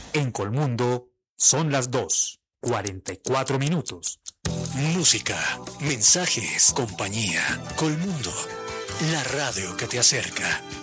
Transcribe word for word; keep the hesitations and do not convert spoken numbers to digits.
En Colmundo son las dos, cuarenta y cuatro minutos. Música, mensajes, compañía. Colmundo, la radio que te acerca.